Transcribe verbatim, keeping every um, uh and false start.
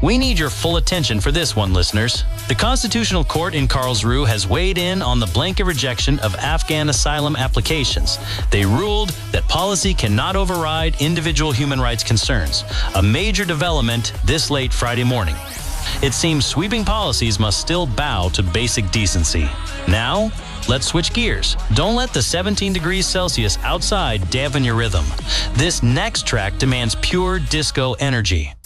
We need your full attention for this one, listeners. The Constitutional Court in Karlsruhe has weighed in on the blanket rejection of Afghan asylum applications. They ruled that policy cannot override individual human rights concerns, a major development this late Friday morning. It seems sweeping policies must still bow to basic decency. Now, let's switch gears. Don't let the seventeen degrees Celsius outside dampen your rhythm. This next track demands pure disco energy.